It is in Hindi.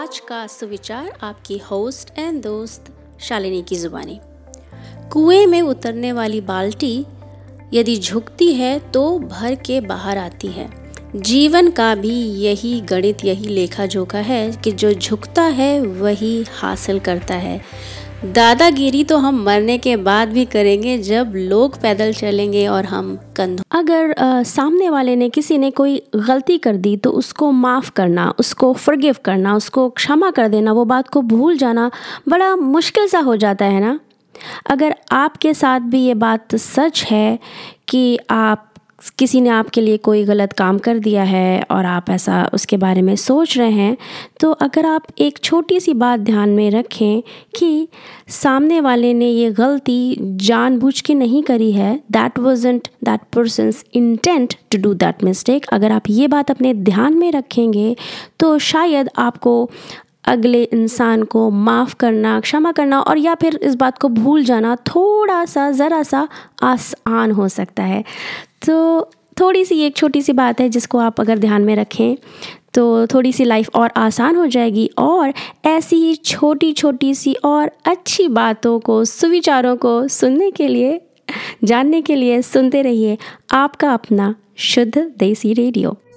आज का सुविचार आपकी होस्ट एंड दोस्त शालिनी की जुबानी। कुएं में उतरने वाली बाल्टी यदि झुकती है तो भर के बाहर आती है। जीवन का भी यही गणित, यही लेखा जोखा है कि जो झुकता है वही हासिल करता है। दादागिरी तो हम मरने के बाद भी करेंगे जब लोग पैदल चलेंगे और हम कंधों। अगर सामने वाले ने, किसी ने कोई गलती कर दी तो उसको माफ़ करना, उसको फॉरगिव करना, उसको क्षमा कर देना, वो बात को भूल जाना बड़ा मुश्किल सा हो जाता है ना। अगर आपके साथ भी ये बात सच है कि किसी ने आपके लिए कोई गलत काम कर दिया है और आप ऐसा उसके बारे में सोच रहे हैं, तो अगर आप एक छोटी सी बात ध्यान में रखें कि सामने वाले ने ये गलती जानबूझ के नहीं करी है, that wasn't that persons intent to do that mistake. अगर आप ये बात अपने ध्यान में रखेंगे तो शायद आपको अगले इंसान को माफ़ करना, क्षमा करना और या फिर इस बात को भूल जाना थोड़ा सा, ज़रा सा आसान हो सकता है। तो थोड़ी सी एक छोटी सी बात है जिसको आप अगर ध्यान में रखें तो थोड़ी सी लाइफ और आसान हो जाएगी। और ऐसी ही छोटी छोटी सी और अच्छी बातों को, सुविचारों को सुनने के लिए, जानने के लिए सुनते रहिए आपका अपना शुद्ध देसी रेडियो।